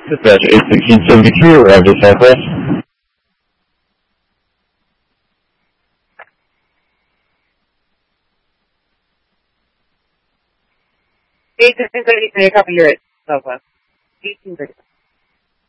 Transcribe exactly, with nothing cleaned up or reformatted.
Dispatch eight sixteen seventy-three, arrived at Southwest. eighteen thirty-three, copy, you're at Southwest. eighteen thirty-three.